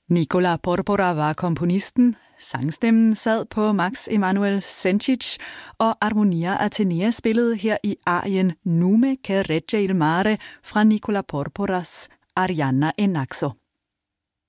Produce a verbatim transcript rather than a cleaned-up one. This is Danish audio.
Nicola Porpora var komponisten. Sangstemmen sad på Max Emanuel Senčić, og Armonia Atenea spillede her i arien Nume che regge il mare fra Nicola Porporas Arianna e Naxo.